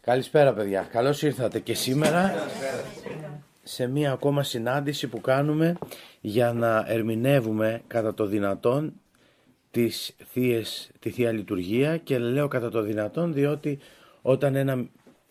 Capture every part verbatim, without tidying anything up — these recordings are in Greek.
Καλησπέρα παιδιά, καλώς ήρθατε και σήμερα σε μία ακόμα συνάντηση που κάνουμε για να ερμηνεύουμε κατά το δυνατόν τις θείες, τη Θεία Λειτουργία, και λέω κατά το δυνατόν διότι όταν ένα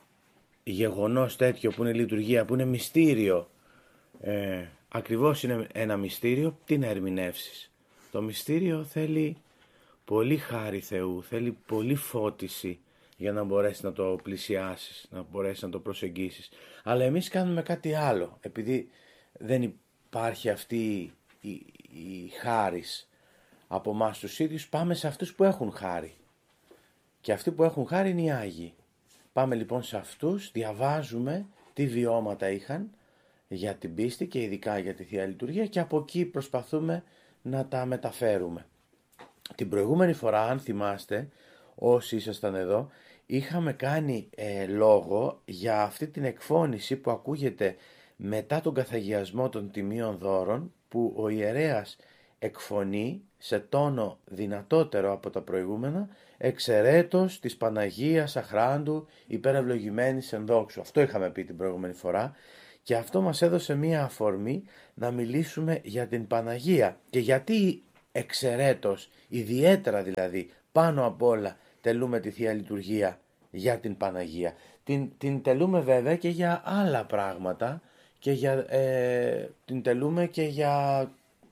γεγονός τέτοιο που είναι λειτουργία, που είναι μυστήριο, ε, ακριβώς είναι ένα μυστήριο, τι να ερμηνεύσεις? Το μυστήριο θέλει πολύ χάρη Θεού, θέλει πολύ φώτιση για να μπορέσει να το πλησιάσεις, να μπορέσει να το προσεγγίσεις. Αλλά εμείς κάνουμε κάτι άλλο, επειδή δεν υπάρχει αυτή η, η χάρις από εμάς τους ίδιους, πάμε σε αυτούς που έχουν χάρη. Και αυτοί που έχουν χάρη είναι οι Άγιοι. Πάμε λοιπόν σε αυτούς, διαβάζουμε τι βιώματα είχαν για την πίστη και ειδικά για τη Θεία Λειτουργία, και από εκεί προσπαθούμε να τα μεταφέρουμε. Την προηγούμενη φορά, αν θυμάστε, όσοι ήσασταν εδώ, είχαμε κάνει ε, λόγο για αυτή την εκφώνηση που ακούγεται μετά τον καθαγιασμό των τιμίων δώρων, που ο ιερέας εκφωνεί σε τόνο δυνατότερο από τα προηγούμενα, εξαιρέτως της Παναγίας Αχράντου υπερευλογημένης εν δόξου. Αυτό είχαμε πει την προηγούμενη φορά, και αυτό μας έδωσε μία αφορμή να μιλήσουμε για την Παναγία. Και γιατί εξαιρέτως, ιδιαίτερα δηλαδή, πάνω απ' όλα τελούμε τη Θεία Λειτουργία για την Παναγία? Την, την τελούμε βέβαια και για άλλα πράγματα, και για, ε, την τελούμε και για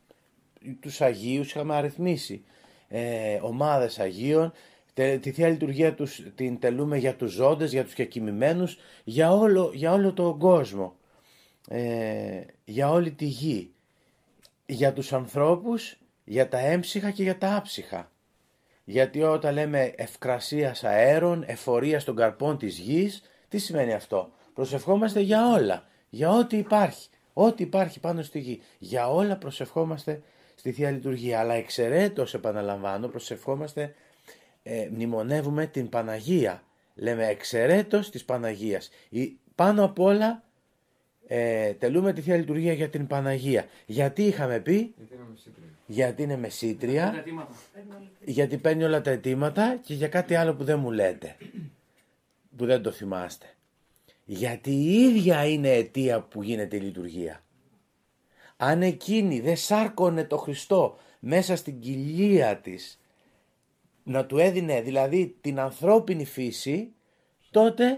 τους Αγίους. Είχαμε αριθμίσει ε, ομάδες Αγίων. Τε, τη Θεία Λειτουργία τους, την τελούμε για τους ζώντες, για τους κεκοιμημένους, για όλο, για όλο τον κόσμο, ε, για όλη τη γη, για τους ανθρώπους, για τα έμψυχα και για τα άψυχα. Γιατί όταν λέμε ευκρασίας αέρων, εφορίας των καρπών της γης, τι σημαίνει αυτό? Προσευχόμαστε για όλα, για ό,τι υπάρχει, ό,τι υπάρχει πάνω στη γη. Για όλα προσευχόμαστε στη Θεία Λειτουργία, αλλά εξαιρέτως, επαναλαμβάνω, προσευχόμαστε, ε, μνημονεύουμε την Παναγία. Λέμε εξαιρέτως της Παναγίας. Ή, πάνω απ' όλα ε, τελούμε τη Θεία Λειτουργία για την Παναγία. Γιατί είχαμε πει? Γιατί είναι μεσήτρια. Γιατί είναι μεσήτρια, γιατί παίρνει όλα τα αιτήματα, και για κάτι άλλο που δεν μου λέτε, που δεν το θυμάστε. Γιατί η ίδια είναι αιτία που γίνεται η λειτουργία. Αν εκείνη δεν σάρκωνε το Χριστό μέσα στην κοιλία της, να του έδινε δηλαδή την ανθρώπινη φύση, τότε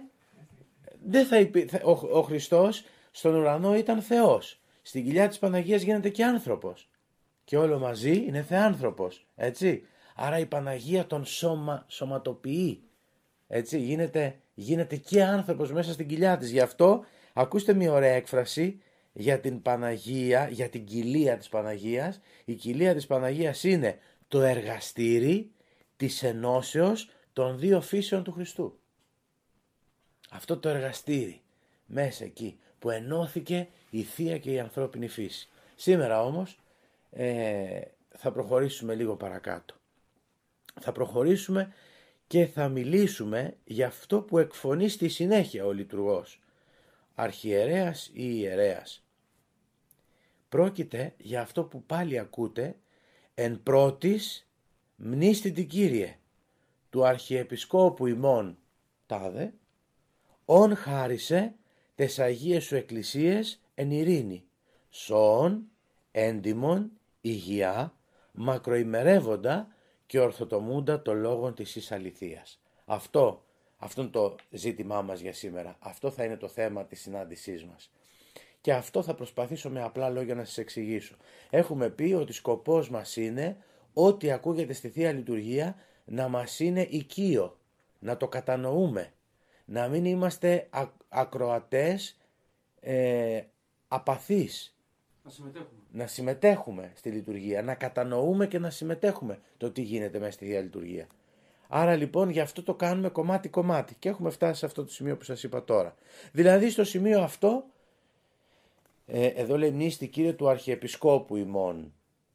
δεν θα υπή... ο, ο Χριστός στον ουρανό ήταν Θεός. Στην κοιλιά της Παναγίας γίνεται και άνθρωπος. Και όλο μαζί είναι θεάνθρωπος, έτσι. Άρα η Παναγία τον σώμα, σωματοποιεί, έτσι. Γίνεται, γίνεται και άνθρωπος μέσα στην κοιλιά της. Γι' αυτό ακούστε μια ωραία έκφραση για την Παναγία, για την κοιλία της Παναγίας. Η κοιλία της Παναγίας είναι το εργαστήρι της ενώσεως των δύο φύσεων του Χριστού. Αυτό το εργαστήρι μέσα εκεί που ενώθηκε η Θεία και η ανθρώπινη φύση. Σήμερα όμως ε, θα προχωρήσουμε λίγο παρακάτω. Θα προχωρήσουμε και θα μιλήσουμε για αυτό που εκφωνεί στη συνέχεια ο λειτουργός, αρχιερέας ή ιερέας. Πρόκειται για αυτό που πάλι ακούτε εν πρώτης μνήστη την Κύριε του Αρχιεπισκόπου ημών τάδε, ον χάρισε τες Αγίες σου εκκλησίες εν ειρήνη, σώον, έντιμον, υγεία, μακροημερεύοντα και ορθοτομούντα το λόγον της εις αληθείας. Αυτό, αυτό είναι το ζήτημά μας για σήμερα. Αυτό θα είναι το θέμα της συνάντησής μας. Και αυτό θα προσπαθήσω με απλά λόγια να σας εξηγήσω. Έχουμε πει ότι σκοπός μας είναι ό,τι ακούγεται στη Θεία Λειτουργία να μας είναι οικείο, να το κατανοούμε, να μην είμαστε α, ακροατές, ε, απαθείς. Να συμμετέχουμε. Να συμμετέχουμε στη λειτουργία, να κατανοούμε και να συμμετέχουμε το τι γίνεται μέσα στη Θεία Λειτουργία. Άρα λοιπόν γι' αυτό το κάνουμε κομμάτι-κομμάτι, και έχουμε φτάσει σε αυτό το σημείο που σας είπα τώρα. Δηλαδή στο σημείο αυτό, ε, εδώ λέει μνήστη Κύριε του Αρχιεπισκόπου ημών.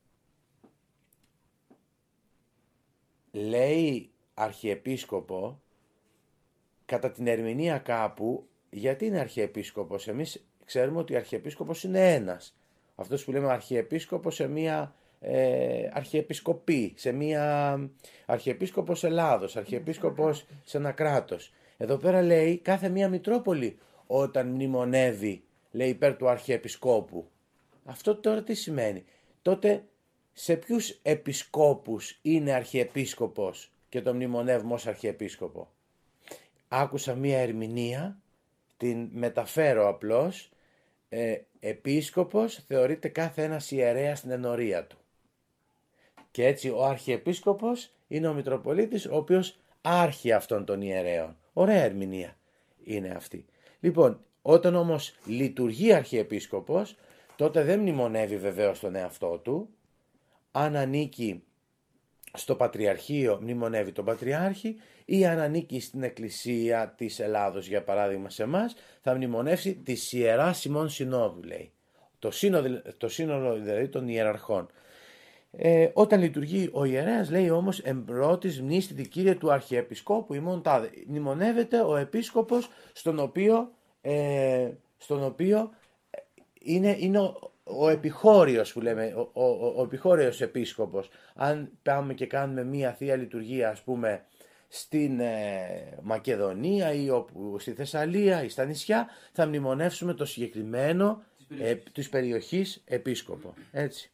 Λέει Αρχιεπίσκοπο, κατά την ερμηνεία κάπου, γιατί είναι Αρχιεπίσκοπος? Εμείς ξέρουμε ότι ο Αρχιεπίσκοπος είναι ένας. Αυτός που λέμε Αρχιεπίσκοπος σε μία ε, Αρχιεπισκοπή, σε μία Αρχιεπίσκοπος Ελλάδος, Αρχιεπίσκοπος σε ένα κράτος. Εδώ πέρα λέει κάθε μία Μητρόπολη όταν μνημονεύει, λέει υπέρ του Αρχιεπισκόπου. Αυτό τώρα τι σημαίνει? Τότε σε ποιους επισκόπους είναι Αρχιεπίσκοπος και το μνημονεύουμε ως Αρχιεπίσκοπο? Άκουσα μία ερμηνεία, την μεταφέρω απλώς. Ε, επίσκοπος θεωρείται κάθε ένας ιερέας στην ενορία του. Και έτσι ο Αρχιεπίσκοπος είναι ο Μητροπολίτης, ο οποίος άρχει αυτών των ιερέων. Ωραία ερμηνεία είναι αυτή. Λοιπόν, όταν όμως λειτουργεί Αρχιεπίσκοπος, τότε δεν μνημονεύει βεβαίως τον εαυτό του. Αν ανήκει στο Πατριαρχείο, μνημονεύει τον Πατριάρχη, ή αν ανήκει στην Εκκλησία της Ελλάδος, για παράδειγμα σε εμάς, θα μνημονεύσει τη Ιεράς ημών Συνόδου, λέει. Το σύνολο, το σύνολο δηλαδή των ιεραρχών. Ε, όταν λειτουργεί ο ιερέας, λέει όμως εμπρότης μνήστη Κύριε του Αρχιεπισκόπου ημών τάδε. Μνημονεύεται ο επίσκοπος στον οποίο, ε, στον οποίο είναι, είναι ο, ο επιχώριος που λέμε, ο, ο, ο, ο επιχώριος επίσκοπος. Αν πάμε και κάνουμε μία Θεία Λειτουργία, ας πούμε, στην ε, Μακεδονία ή όπου, στη Θεσσαλία ή στα νησιά, θα μνημονεύσουμε το συγκεκριμένο ε, της περιοχής επίσκοπο. Έτσι.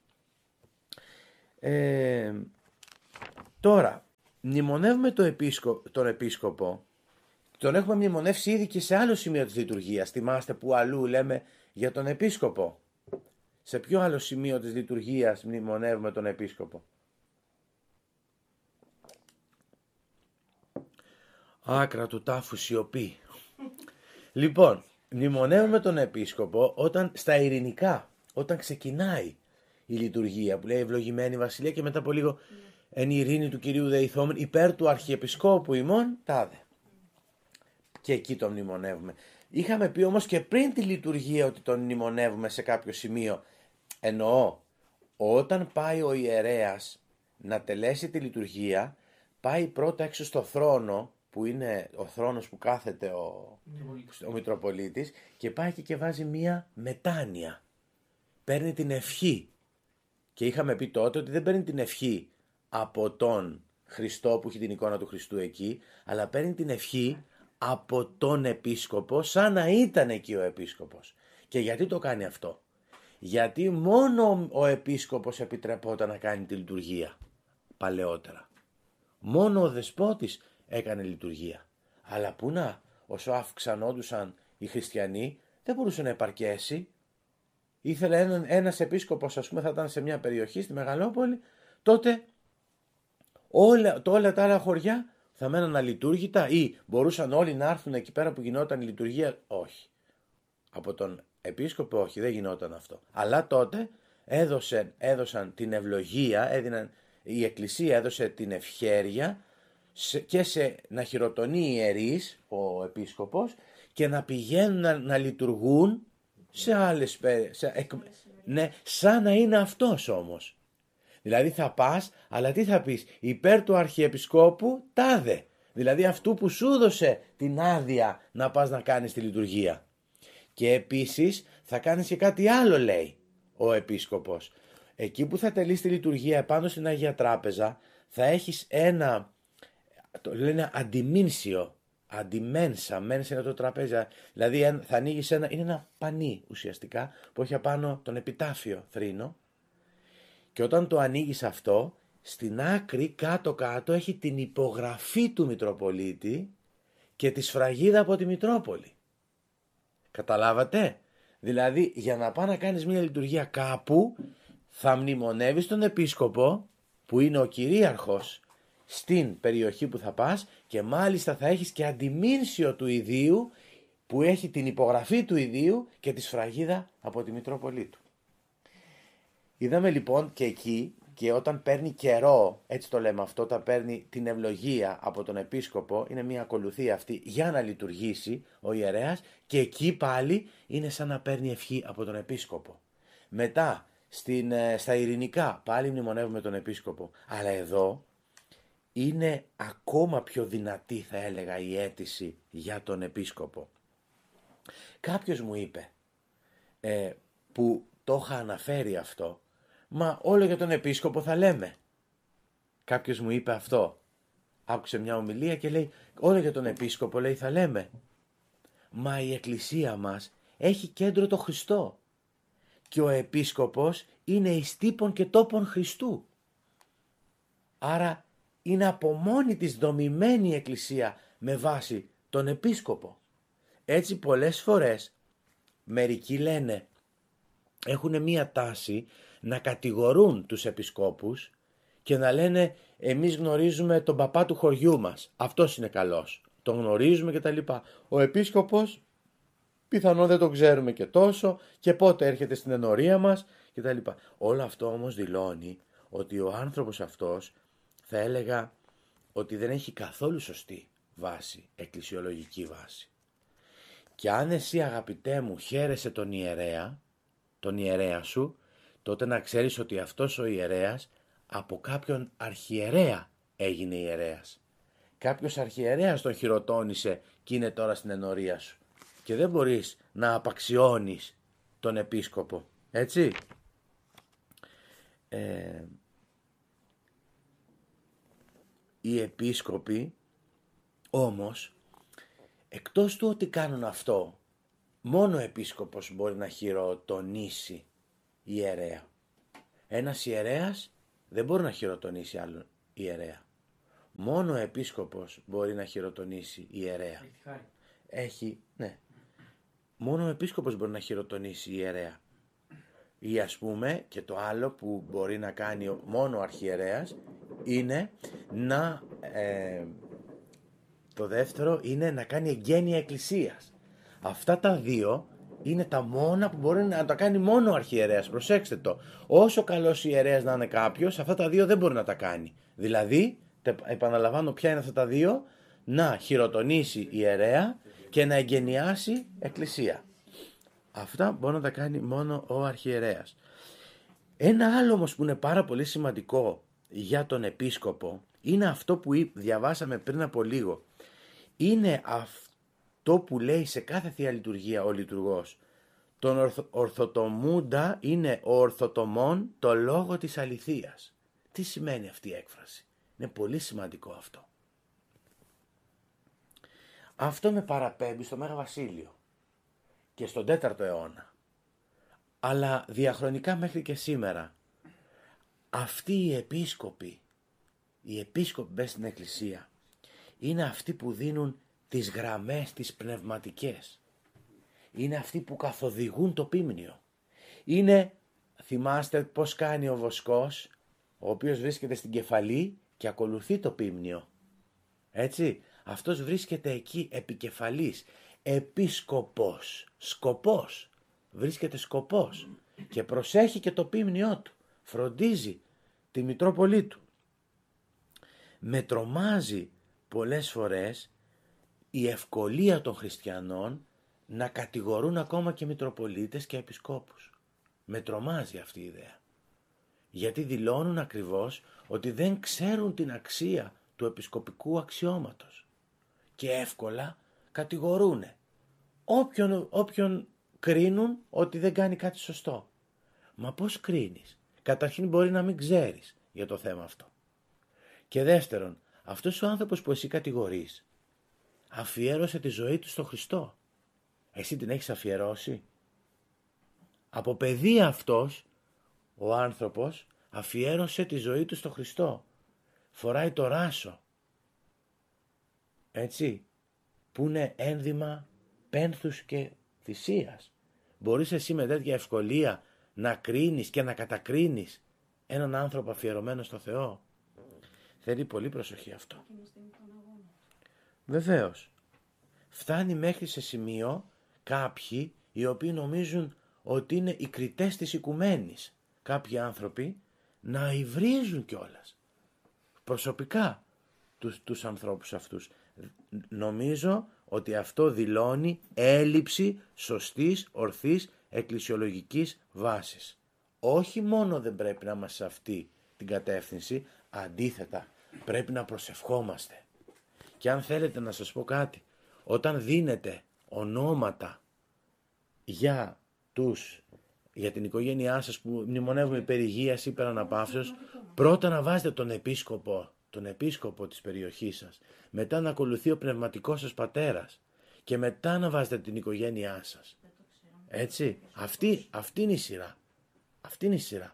Ε, τώρα, μνημονεύουμε το επίσκο, τον επίσκοπο, τον έχουμε μνημονεύσει ήδη και σε άλλο σημείο της λειτουργίας. Θυμάστε που αλλού λέμε για τον επίσκοπο? Σε ποιο άλλο σημείο της λειτουργίας μνημονεύουμε τον επίσκοπο? Άκρα του τάφου σιωπή. Λοιπόν, μνημονεύουμε τον επίσκοπο όταν στα ειρηνικά, όταν ξεκινάει η λειτουργία που λέει ευλογημένη βασιλεία και μετά από λίγο εν ειρήνη του Κυρίου δεηθόμεν υπέρ του Αρχιεπισκόπου ημών τάδε. Και εκεί τον μνημονεύουμε. Είχαμε πει όμως και πριν τη λειτουργία ότι τον μνημονεύουμε σε κάποιο σημείο. Εννοώ, όταν πάει ο ιερέας να τελέσει τη λειτουργία, πάει πρώτα έξω στο θρόνο, που είναι ο θρόνος που κάθεται ο, ο Μητροπολίτης, και πάει και, και βάζει μία μετάνοια. Παίρνει την ευχή. Και είχαμε πει τότε ότι δεν παίρνει την ευχή από τον Χριστό που έχει την εικόνα του Χριστού εκεί, αλλά παίρνει την ευχή από τον επίσκοπο σαν να ήταν εκεί ο επίσκοπος. Και γιατί το κάνει αυτό? Γιατί μόνο ο επίσκοπος επιτρεπόταν να κάνει τη λειτουργία παλαιότερα. Μόνο ο δεσπότης έκανε λειτουργία. Αλλά πού να, όσο αυξανόντουσαν οι χριστιανοί, δεν μπορούσε να επαρκέσει. Ήθελε έναν, ένας επίσκοπος, ας πούμε, θα ήταν σε μια περιοχή, στη Μεγαλόπολη, τότε όλα, το, όλα τα άλλα χωριά θα μέναν αλειτούργητα ή μπορούσαν όλοι να έρθουν εκεί πέρα που γινόταν η λειτουργία? Όχι. Από τον επίσκοπο όχι, δεν γινόταν αυτό. Αλλά τότε έδωσε, έδωσαν την ευλογία, έδιναν, η Εκκλησία έδωσε την ευχέρεια σε, και σε να χειροτονεί οι ιερείς, ο επίσκοπος, και να πηγαίνουν να, να λειτουργούν σε άλλες, σε, ναι, σαν να είναι αυτός όμως. Δηλαδή θα πας, αλλά τι θα πεις? Υπέρ του Αρχιεπισκόπου τάδε. Δηλαδή αυτού που σου έδωσε την άδεια να πας να κάνεις τη λειτουργία. Και επίσης θα κάνεις και κάτι άλλο, λέει ο επίσκοπος. Εκεί που θα τελείς τη λειτουργία επάνω στην Αγία Τράπεζα, θα έχεις ένα, το λένε αντιμήνσιο, αντιμένσα, μένσα είναι το τραπέζι, δηλαδή θα ανοίγεις ένα, είναι ένα πανί ουσιαστικά που έχει απάνω τον επιτάφιο θρήνο, και όταν το ανοίγεις αυτό, στην άκρη κάτω κάτω έχει την υπογραφή του Μητροπολίτη και τη σφραγίδα από τη Μητρόπολη. Καταλάβατε? Δηλαδή για να πάει να κάνεις μια λειτουργία κάπου, θα μνημονεύεις τον επίσκοπο που είναι ο κυρίαρχος στην περιοχή που θα πας, και μάλιστα θα έχεις και αντιμήνσιο του ιδίου που έχει την υπογραφή του ιδίου και τη σφραγίδα από τη Μητρόπολη του. Είδαμε λοιπόν και εκεί, και όταν παίρνει καιρό, έτσι το λέμε αυτό, όταν παίρνει την ευλογία από τον επίσκοπο, είναι μια ακολουθία αυτή για να λειτουργήσει ο ιερέας, και εκεί πάλι είναι σαν να παίρνει ευχή από τον επίσκοπο. Μετά στην, στα ειρηνικά πάλι μνημονεύουμε τον επίσκοπο, αλλά εδώ είναι ακόμα πιο δυνατή, θα έλεγα, η αίτηση για τον επίσκοπο. Κάποιος μου είπε, ε, που το είχα αναφέρει αυτό, μα όλο για τον επίσκοπο θα λέμε. Κάποιος μου είπε αυτό. άκουσε μια ομιλία και λέει, όλο για τον επίσκοπο, λέει, θα λέμε. Μα η εκκλησία μας έχει κέντρο το Χριστό. Και ο επίσκοπος είναι εις τύπων και τόπων Χριστού. Άρα είναι από μόνη της δομημένη η εκκλησία με βάση τον επίσκοπο. Έτσι πολλές φορές μερικοί λένε, έχουν μία τάση να κατηγορούν τους επισκόπους και να λένε εμείς γνωρίζουμε τον παπά του χωριού μας, αυτός είναι καλός, τον γνωρίζουμε κτλ. Ο επίσκοπος πιθανόν δεν τον ξέρουμε και τόσο και πότε έρχεται στην ενορία μας κτλ. Όλο αυτό όμως δηλώνει ότι ο άνθρωπος αυτός θα έλεγα ότι δεν έχει καθόλου σωστή βάση, εκκλησιολογική βάση. Και αν εσύ αγαπητέ μου χαίρεσαι τον ιερέα, τον ιερέα σου, τότε να ξέρεις ότι αυτός ο ιερέας από κάποιον αρχιερέα έγινε ιερέας. Κάποιος αρχιερέας τον χειροτώνησε και είναι τώρα στην ενορία σου. Και δεν μπορείς να απαξιώνεις τον επίσκοπο, έτσι. Ε, οι επίσκοποι όμως, εκτός του ότι κάνουν αυτό, μόνο ο επίσκοπος μπορεί να χειροτονήσει ιερέα. Ένας ιερέας δεν μπορεί να χειροτονήσει άλλον ιερέα. Μόνο ο επίσκοπος μπορεί να χειροτονήσει ιερέα. Έχει, Έχει, ναι. Μόνο ο επίσκοπος μπορεί να χειροτονήσει ιερέα. Ή ας πούμε και το άλλο που μπορεί να κάνει μόνο ο αρχιερέας είναι να... Ε, το δεύτερο είναι να κάνει εγγένεια εκκλησίας. Αυτά τα δύο είναι τα μόνα που μπορεί να τα κάνει μόνο ο αρχιερέας. Προσέξτε το. Όσο καλός ιερέας να είναι κάποιος, αυτά τα δύο δεν μπορεί να τα κάνει. Δηλαδή, επαναλαμβάνω ποια είναι αυτά τα δύο, να χειροτονήσει ιερέα και να εγγενιάσει εκκλησία. Αυτά μπορεί να τα κάνει μόνο ο αρχιερέας. Ένα άλλο όμως που είναι πάρα πολύ σημαντικό για τον επίσκοπο είναι αυτό που διαβάσαμε πριν από λίγο. Είναι αυτό που λέει σε κάθε Θεία Λειτουργία ο λειτουργός. Τον ορθο, ορθοτομούντα είναι ο ορθοτομών το λόγο της αληθείας. Τι σημαίνει αυτή η έκφραση? Είναι πολύ σημαντικό αυτό. Αυτό με παραπέμπει στο Μέγα Βασίλειο και στον τέταρτο αιώνα. Αλλά διαχρονικά μέχρι και σήμερα αυτοί οι επίσκοποι, οι επίσκοποι μέσα στην εκκλησία είναι αυτοί που δίνουν τις γραμμές τις πνευματικές. Είναι αυτοί που καθοδηγούν το πίμνιο. Είναι, θυμάστε πώς κάνει ο βοσκός, ο οποίος βρίσκεται στην κεφαλή και ακολουθεί το πίμνιο. Έτσι, αυτός βρίσκεται εκεί επικεφαλής, επίσκοπος, σκοπός, βρίσκεται σκοπός και προσέχει και το πίμνιό του, φροντίζει τη Μητρόπολη του. Με τρομάζει πολλές φορές η ευκολία των χριστιανών να κατηγορούν ακόμα και Μητροπολίτες και επισκόπους. Με τρομάζει αυτή η ιδέα. Γιατί δηλώνουν ακριβώς ότι δεν ξέρουν την αξία του επισκοπικού αξιώματος. Και εύκολα κατηγορούν όποιον, όποιον κρίνουν ότι δεν κάνει κάτι σωστό. Μα πώς κρίνεις? Καταρχήν μπορεί να μην ξέρεις για το θέμα αυτό. Και δεύτερον, αυτός ο άνθρωπος που εσύ κατηγορείς αφιέρωσε τη ζωή του στο Χριστό. Εσύ την έχεις αφιερώσει? Από παιδί αυτός ο άνθρωπος αφιέρωσε τη ζωή του στο Χριστό. Φοράει το ράσο. Έτσι. Που είναι ένδυμα πένθους και θυσίας. Μπορείς εσύ με τέτοια ευκολία να κρίνεις και να κατακρίνεις έναν άνθρωπο αφιερωμένο στο Θεό? Θέλει πολύ προσοχή αυτό. Βεβαίως. Φτάνει μέχρι σε σημείο κάποιοι οι οποίοι νομίζουν ότι είναι οι κριτές της οικουμένης. Κάποιοι άνθρωποι να υβρίζουν κιόλας προσωπικά τους, τους ανθρώπους αυτούς. Νομίζω ότι αυτό δηλώνει έλλειψη σωστής, ορθής, εκκλησιολογικής βάσης. Όχι μόνο δεν πρέπει να είμαστε σε αυτή την κατεύθυνση, αντίθετα πρέπει να προσευχόμαστε. Και αν θέλετε να σας πω κάτι, όταν δίνετε ονόματα για, τους, για την οικογένειά σας που μνημονεύουμε υπερ υγείας ή υπερ αναπαύσεως, πρώτα να βάζετε τον επίσκοπο τον επίσκοπο της περιοχής σας, μετά να ακολουθεί ο πνευματικός σας πατέρας και μετά να βάζετε την οικογένειά σας. Έτσι, αυτή, αυτή είναι η σειρά. Αυτή είναι η σειρά.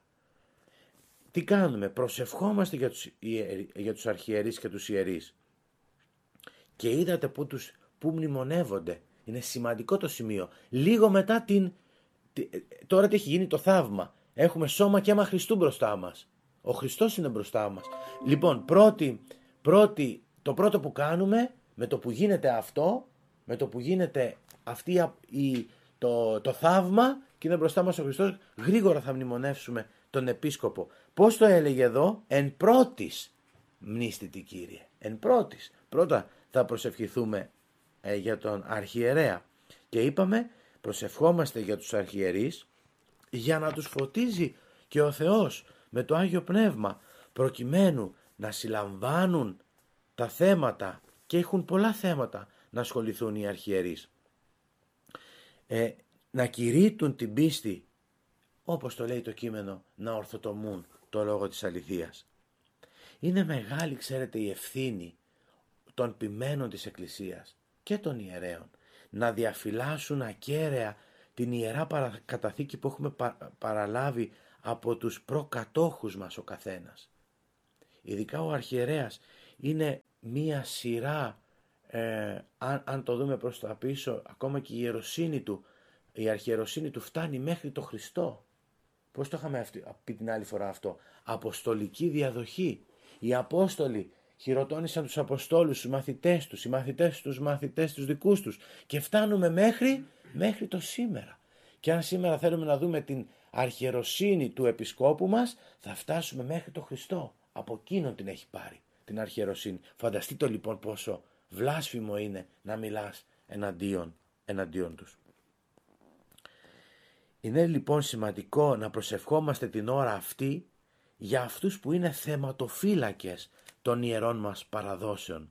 Τι κάνουμε? Προσευχόμαστε για τους, για τους αρχιερείς και τους ιερείς. Και είδατε που, τους, που μνημονεύονται. Είναι σημαντικό το σημείο. Λίγο μετά την... Τώρα τι έχει γίνει το θαύμα. Έχουμε σώμα και αίμα Χριστού μπροστά μας. Ο Χριστός είναι μπροστά μας. Λοιπόν, πρώτη, πρώτη, το πρώτο που κάνουμε, με το που γίνεται αυτό, με το που γίνεται αυτή η, το, το θαύμα και είναι μπροστά μας ο Χριστός, γρήγορα θα μνημονεύσουμε τον επίσκοπο. Πώς το έλεγε εδώ? Εν πρώτης μνήστητη Κύριε. Εν πρώτης. Πρώτα θα προσευχηθούμε ε, για τον αρχιερέα. Και είπαμε, προσευχόμαστε για τους αρχιερείς για να τους φωτίζει και ο Θεός με το Άγιο Πνεύμα, προκειμένου να συλλαμβάνουν τα θέματα, και έχουν πολλά θέματα να ασχοληθούν οι αρχιερείς, ε, να κηρύττουν την πίστη, όπως το λέει το κείμενο, να ορθοτομούν το λόγο της αληθείας. Είναι μεγάλη, ξέρετε, η ευθύνη των ποιμένων της Εκκλησίας και των ιερέων να διαφυλάσσουν ακέραια την ιερά καταθήκη που έχουμε παραλάβει από τους προκατόχους μας ο καθένας. Ειδικά ο αρχιερέας είναι μία σειρά, ε, αν, αν το δούμε προς τα πίσω, ακόμα και η ιεροσύνη του, η αρχιεροσύνη του φτάνει μέχρι το Χριστό. Πώς το είχαμε πει την άλλη φορά αυτό? Αποστολική διαδοχή. Οι Απόστολοι χειροτώνησαν τους Αποστόλους, τους μαθητές τους, οι μαθητές τους μαθητές τους δικούς τους, και φτάνουμε μέχρι, μέχρι το σήμερα. Και αν σήμερα θέλουμε να δούμε την αρχιεροσύνη του επισκόπου μας, θα φτάσουμε μέχρι το Χριστό. Από εκείνον την έχει πάρει την αρχιεροσύνη. Φανταστείτε λοιπόν πόσο βλάσφημο είναι να μιλάς εναντίον, εναντίον τους. Είναι λοιπόν σημαντικό να προσευχόμαστε την ώρα αυτή για αυτούς που είναι θεματοφύλακες των ιερών μας παραδόσεων.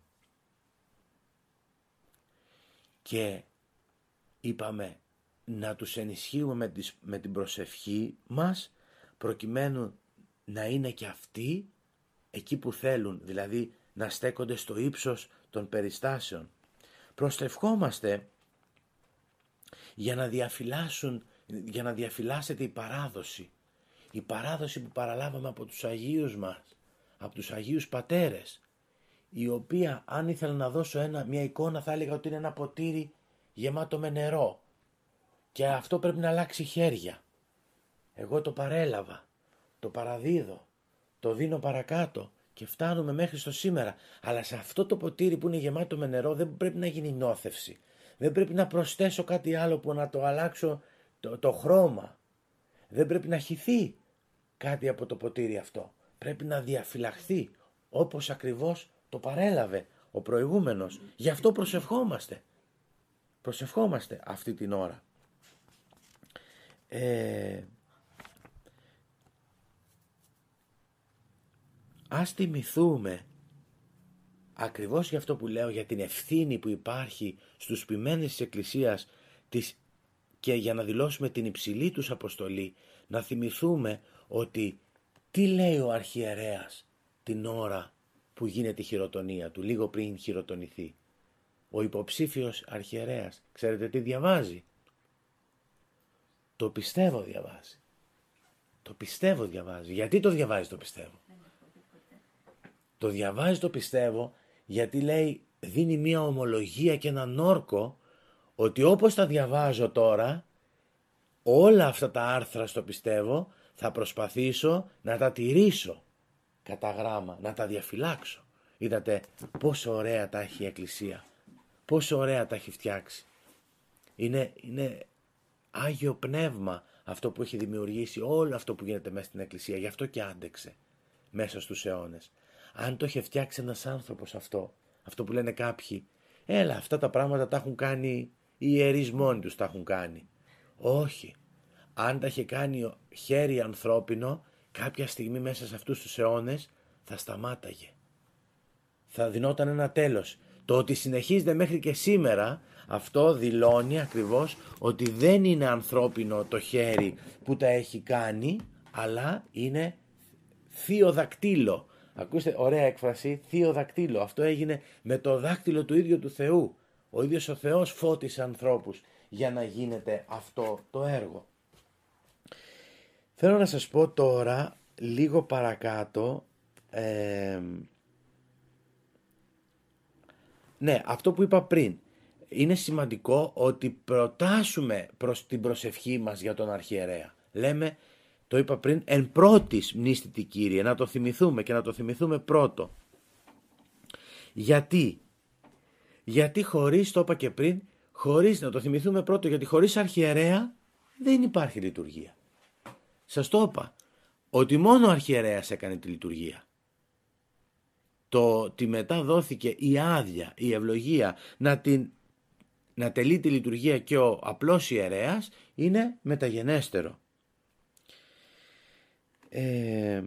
Και είπαμε να τους ενισχύουμε με, τις, με την προσευχή μας, προκειμένου να είναι και αυτοί εκεί που θέλουν, δηλαδή να στέκονται στο ύψος των περιστάσεων. Προσευχόμαστε για να διαφυλάσσουν, για να διαφυλάσσεται η παράδοση. Η παράδοση που παραλάβαμε από τους Αγίους μας, από τους Αγίους Πατέρες, η οποία, αν ήθελα να δώσω ένα, μια εικόνα, θα έλεγα ότι είναι ένα ποτήρι γεμάτο με νερό και αυτό πρέπει να αλλάξει χέρια. Εγώ το παρέλαβα, το παραδίδω, το δίνω παρακάτω και φτάνουμε μέχρι στο σήμερα. Αλλά σε αυτό το ποτήρι που είναι γεμάτο με νερό δεν πρέπει να γίνει νόθευση. Δεν πρέπει να προσθέσω κάτι άλλο που να το αλλάξω το, το χρώμα. Δεν πρέπει να χυθεί κάτι από το ποτήρι αυτό. Πρέπει να διαφυλαχθεί όπως ακριβώς το παρέλαβε ο προηγούμενος. Γι' αυτό προσευχόμαστε. Προσευχόμαστε αυτή την ώρα. Ε, ας θυμηθούμε ακριβώς για αυτό που λέω, για την ευθύνη που υπάρχει στους ποιμένες της Εκκλησίας της, και για να δηλώσουμε την υψηλή τους αποστολή, να θυμηθούμε ότι τι λέει ο αρχιερέας την ώρα που γίνεται η χειροτονία του, λίγο πριν χειροτονηθεί. Ο υποψήφιος αρχιερέας, ξέρετε τι διαβάζει? Το πιστεύω διαβάζει. Το πιστεύω διαβάζει. Γιατί το διαβάζει το πιστεύω? Το διαβάζει το πιστεύω γιατί λέει, δίνει μια ομολογία και έναν όρκο ότι όπως τα διαβάζω τώρα, όλα αυτά τα άρθρα στο πιστεύω θα προσπαθήσω να τα τηρήσω κατά γράμμα, να τα διαφυλάξω. Είδατε πόσο ωραία τα έχει η Εκκλησία, πόσο ωραία τα έχει φτιάξει. Είναι, είναι Άγιο Πνεύμα αυτό που έχει δημιουργήσει όλο αυτό που γίνεται μέσα στην Εκκλησία. Γι' αυτό και άντεξε μέσα στους αιώνες. Αν το είχε φτιάξει ένας άνθρωπος αυτό, αυτό που λένε κάποιοι, έλα αυτά τα πράγματα τα έχουν κάνει οι ιερείς μόνοι τους, τα έχουν κάνει. Όχι. Αν τα είχε κάνει χέρι ανθρώπινο, κάποια στιγμή μέσα σε αυτούς τους αιώνες θα σταμάταγε. Θα δινόταν ένα τέλος. Το ότι συνεχίζεται μέχρι και σήμερα, αυτό δηλώνει ακριβώς ότι δεν είναι ανθρώπινο το χέρι που τα έχει κάνει, αλλά είναι θείο δακτύλο Ακούστε, ωραία έκφραση, θείο δακτύλο. Αυτό έγινε με το δάκτυλο του ίδιου του Θεού. Ο ίδιος ο Θεός φώτισε ανθρώπους για να γίνεται αυτό το έργο. Θέλω να σας πω τώρα, λίγο παρακάτω, ε, ναι, αυτό που είπα πριν. Είναι σημαντικό ότι προτάσουμε προς την προσευχή μας για τον αρχιερέα. Λέμε, το είπα πριν, εν πρώτης μνήστητη Κύριε, να το θυμηθούμε και να το θυμηθούμε πρώτο. Γιατί, γιατί χωρίς, το είπα και πριν, χωρίς, να το θυμηθούμε πρώτο, γιατί χωρίς αρχιερέα δεν υπάρχει λειτουργία. Σας το είπα, ότι μόνο ο αρχιερέας έκανε τη λειτουργία. Το ότι μετά δόθηκε η άδεια, η ευλογία να, την, να τελεί τη λειτουργία και ο απλός ιερέας είναι μεταγενέστερο. Ε,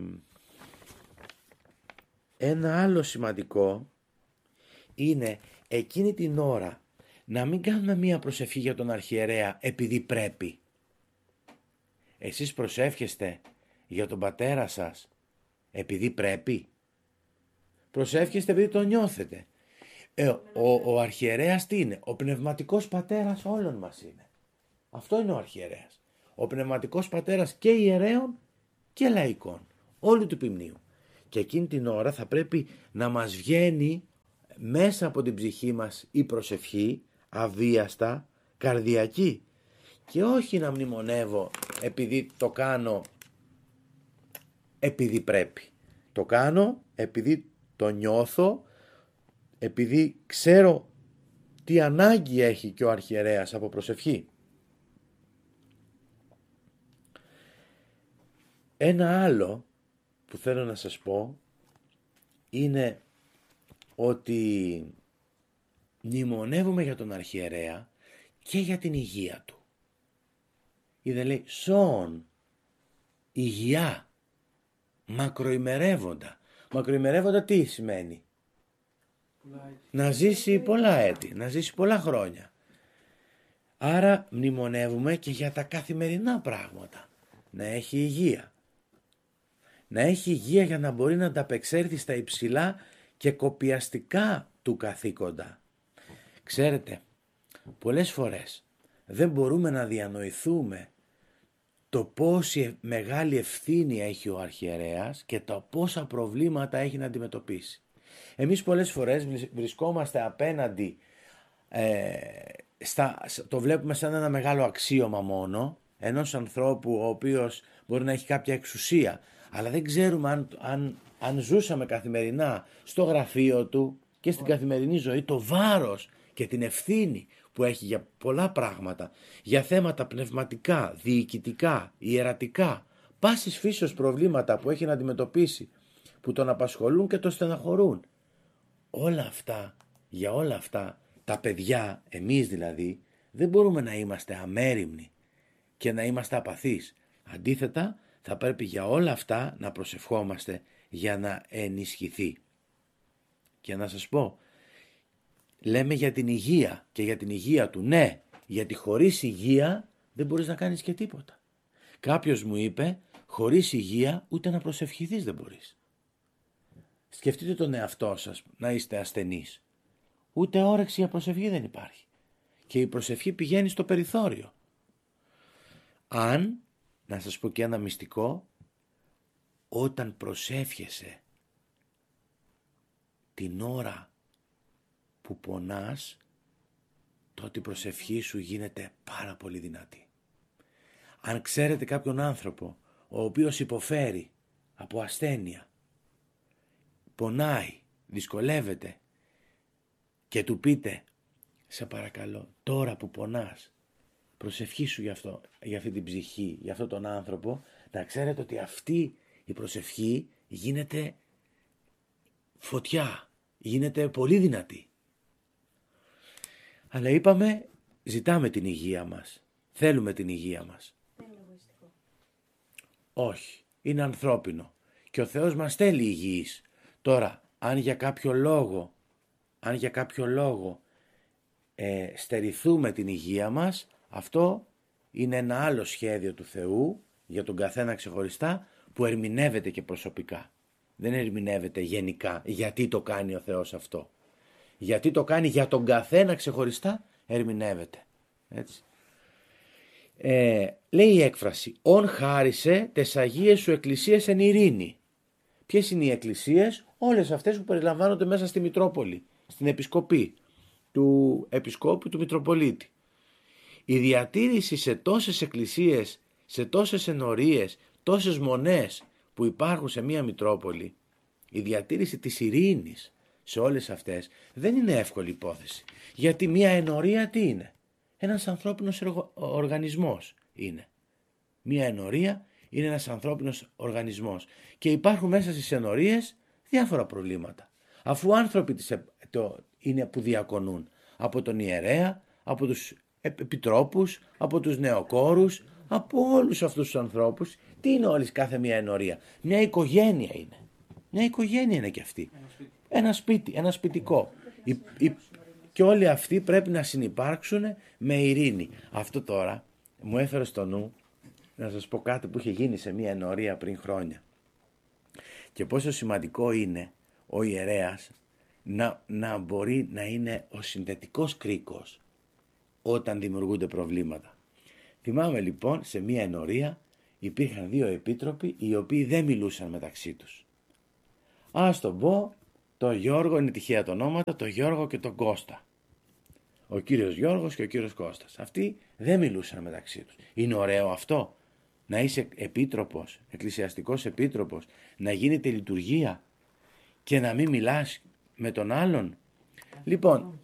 ένα άλλο σημαντικό είναι εκείνη την ώρα να μην κάνουμε μία προσευχή για τον αρχιερέα επειδή πρέπει. Εσείς προσεύχεστε για τον πατέρα σας επειδή πρέπει. Προσεύχεστε επειδή το νιώθετε. Ε, ο, ο αρχιερέας τι είναι? Ο πνευματικός πατέρας όλων μας είναι. Αυτό είναι ο αρχιερέας. Ο πνευματικός πατέρας και ιερέων και λαϊκών. Όλου του ποιμνίου. Και εκείνη την ώρα θα πρέπει να μας βγαίνει μέσα από την ψυχή μας η προσευχή, αβίαστα, καρδιακή. Και όχι να μνημονεύω επειδή το κάνω επειδή πρέπει. Το κάνω επειδή το νιώθω, επειδή ξέρω τι ανάγκη έχει και ο αρχιερέας από προσευχή. Ένα άλλο που θέλω να σας πω είναι ότι μνημονεύουμε για τον αρχιερέα και για την υγεία του. Είδε λέει σόν, υγεία, μακροημερεύοντα. Μακροημερεύοντα τι σημαίνει? Να ζήσει πολλά έτη, να ζήσει πολλά χρόνια. Άρα μνημονεύουμε και για τα καθημερινά πράγματα. Να έχει υγεία. Να έχει υγεία για να μπορεί να ανταπεξέλθει στα υψηλά και κοπιαστικά του καθήκοντα. Ξέρετε, πολλές φορές δεν μπορούμε να διανοηθούμε το πόση μεγάλη ευθύνη έχει ο αρχιερέας και τα πόσα προβλήματα έχει να αντιμετωπίσει. Εμείς πολλές φορές βρισκόμαστε απέναντι, ε, στα, το βλέπουμε σαν ένα μεγάλο αξίωμα μόνο, ενός ανθρώπου ο οποίος μπορεί να έχει κάποια εξουσία, αλλά δεν ξέρουμε αν, αν, αν ζούσαμε καθημερινά στο γραφείο του και στην καθημερινή ζωή το βάρος και την ευθύνη που έχει για πολλά πράγματα, για θέματα πνευματικά, διοικητικά, ιερατικά, πάσης φύσεως προβλήματα που έχει να αντιμετωπίσει, που τον απασχολούν και τον στεναχωρούν. Όλα αυτά, για όλα αυτά, τα παιδιά, εμείς δηλαδή, δεν μπορούμε να είμαστε αμέριμνοι και να είμαστε απαθείς. Αντίθετα, θα πρέπει για όλα αυτά να προσευχόμαστε για να ενισχυθεί. Και να σας πω, λέμε για την υγεία και για την υγεία του. Ναι, γιατί χωρίς υγεία δεν μπορείς να κάνεις και τίποτα. Κάποιος μου είπε, χωρίς υγεία ούτε να προσευχηθείς δεν μπορείς. Σκεφτείτε τον εαυτό σας να είστε ασθενείς. Ούτε όρεξη για προσευχή δεν υπάρχει. Και η προσευχή πηγαίνει στο περιθώριο. Αν, να σας πω και ένα μυστικό, όταν προσεύχεσαι την ώρα που πονάς, τότε η προσευχή σου γίνεται πάρα πολύ δυνατή. Αν ξέρετε κάποιον άνθρωπο ο οποίος υποφέρει από ασθένεια, πονάει, δυσκολεύεται και του πείτε, σε παρακαλώ, τώρα που πονάς, προσευχή σου για, αυτό, για αυτή την ψυχή, για αυτόν τον άνθρωπο, να ξέρετε ότι αυτή η προσευχή γίνεται φωτιά, γίνεται πολύ δυνατή. Αλλά είπαμε, ζητάμε την υγεία μας, θέλουμε την υγεία μας. Δεν είναι εγωιστικό. Όχι, είναι ανθρώπινο και ο Θεός μας θέλει υγιείς. Τώρα, αν για κάποιο λόγο, αν για κάποιο λόγο ε, στερηθούμε την υγεία μας, αυτό είναι ένα άλλο σχέδιο του Θεού για τον καθένα ξεχωριστά που ερμηνεύεται και προσωπικά. Δεν ερμηνεύεται γενικά γιατί το κάνει ο Θεός αυτό. Γιατί το κάνει για τον καθένα ξεχωριστά, ερμηνεύεται. Έτσι. Ε, λέει η έκφραση, «Ον χάρισε τες Αγίες σου εκκλησίες εν ειρήνη». Ποιες είναι οι εκκλησίες? Όλες αυτές που περιλαμβάνονται μέσα στη Μητρόπολη, στην επισκοπή του επισκόπου του Μητροπολίτη. Η διατήρηση σε τόσες εκκλησίες, σε τόσες ενορίες, τόσες μονές που υπάρχουν σε μία Μητρόπολη, η διατήρηση της ειρήνης σε όλες αυτές δεν είναι εύκολη υπόθεση. Γιατί μία ενορία τι είναι? Ένας ανθρώπινος οργανισμός είναι. Μία ενορία είναι ένας ανθρώπινος οργανισμός και υπάρχουν μέσα στις ενορίες διάφορα προβλήματα. Αφού άνθρωποι τις, το, είναι που διακονούν από τον ιερέα, από τους επιτρόπους, από τους νεοκόρους, από όλους αυτούς τους ανθρώπους, τι είναι όλης κάθε μία ενορία? Μια οικογένεια είναι. Μια οικογένεια είναι και αυτή. Ένα σπίτι, ένα, σπίτι, ένα σπιτικό. Η, η, και όλοι αυτοί πρέπει να συνυπάρξουν με ειρήνη. Αυτό τώρα μου έφερε στο νου να σας πω κάτι που είχε γίνει σε μία ενορία πριν χρόνια. Και πόσο σημαντικό είναι ο ιερέας να, να μπορεί να είναι ο συνδετικός κρίκος όταν δημιουργούνται προβλήματα. Θυμάμαι λοιπόν σε μία ενορία υπήρχαν δύο επίτροποι οι οποίοι δεν μιλούσαν μεταξύ τους. Ας τον πω, τον Γιώργο, είναι τυχαία τα ονόματα, τον Γιώργο και τον Κώστα. Ο κύριος Γιώργος και ο κύριος Κώστας. Αυτοί δεν μιλούσαν μεταξύ τους. Είναι ωραίο αυτό? Να είσαι επίτροπος, εκκλησιαστικός επίτροπος, να γίνεται λειτουργία και να μην μιλάς με τον άλλον? Λοιπόν,